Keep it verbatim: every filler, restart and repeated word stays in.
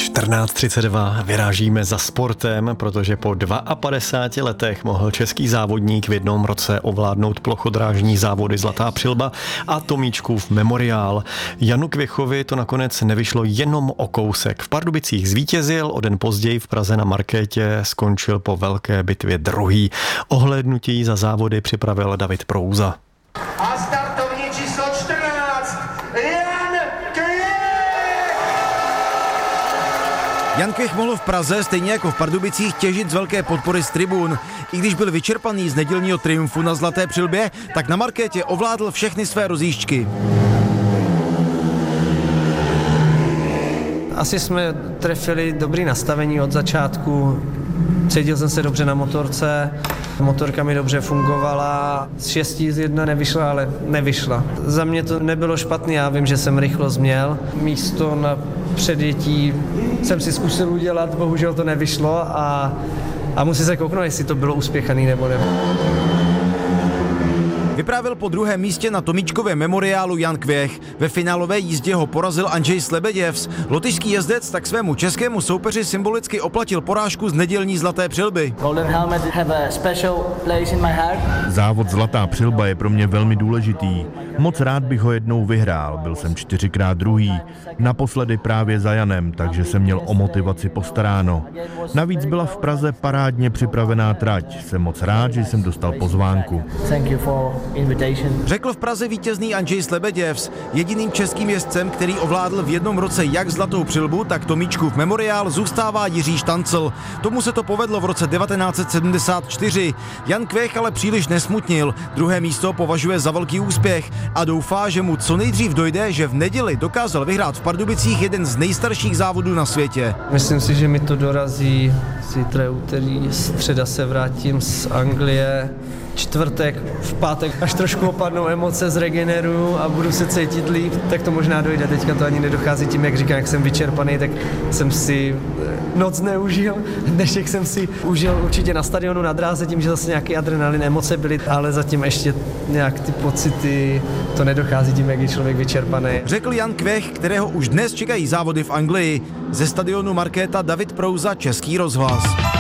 čtrnáct třicet dva vyrážíme za sportem, protože po padesátí dvou letech mohl český závodník v jednom roce ovládnout plochodrážní závody Zlatá přilba a Tomíčkův memoriál. Janu Kvěchovi to nakonec nevyšlo jenom o kousek. V Pardubicích zvítězil, o den později v Praze na markétě skončil po velké bitvě druhý. Ohlédnutí za závody připravil David Prouza. A startovní číslo čtrnáct, Jan Kvěch! Jan Kvěch mohl v Praze, stejně jako v Pardubicích, těžit z velké podpory z tribun. I když byl vyčerpaný z nedělního triumfu na Zlaté přilbě, tak na markétě ovládl všechny své rozjížďky. Asi jsme trefili dobrý nastavení od začátku. Cítil jsem se dobře na motorce, motorka mi dobře fungovala, z šesti z jedna nevyšla, ale nevyšla. Za mě to nebylo špatný, já vím, že jsem rychlost měl. Místo na předjetí jsem si zkusil udělat, bohužel to nevyšlo a, a musím se kouknout, jestli to bylo uspěchaný nebo ne. Vyprávěl po druhém místě na Tomíčkově memoriálu Jan Kvěch. Ve finálové jízdě ho porazil Andrzej Slebeděvs. Lotyšský jezdec tak svému českému soupeři symbolicky oplatil porážku z nedělní Zlaté přilby. Závod Zlatá přilba je pro mě velmi důležitý. Moc rád bych ho jednou vyhrál, byl jsem čtyřikrát druhý. Naposledy právě za Janem, takže jsem měl o motivaci postaráno. Navíc byla v Praze parádně připravená trať. Jsem moc rád, že jsem dostal pozvánku. Řekl v Praze vítězný Andrzej Slebeděvs. Jediným českým jezdcem, který ovládl v jednom roce jak Zlatou přilbu, tak Tomíčkův memoriál, zůstává Jiří Štancl. Tomu se to povedlo v roce devatenáct set sedmdesát čtyři. Jan Kvěch ale příliš nesmutnil. Druhé místo považuje za velký úspěch a doufá, že mu co nejdřív dojde, že v neděli dokázal vyhrát v Pardubicích jeden z nejstarších závodů na světě. Myslím si, že mi to dorazí zítra, úterý, středa se vrátím z Anglie, čtvrtek, v pátek, až trošku opadnou emoce, zregeneruju a budu se cítit líp, tak to možná dojde. Teďka to ani nedochází tím, jak říkám, jak jsem vyčerpaný, tak jsem si noc neužil. Dnešek jsem si užil určitě na stadionu na dráze, tím, že zase nějaký adrenalin, emoce byly, ale zatím ještě nějak ty pocity, to nedochází tím, jak je člověk vyčerpaný. Řekl Jan Kvěch, kterého už dnes čekají závody v Anglii. Ze stadionu Markéta David Prouza, Český rozhlas.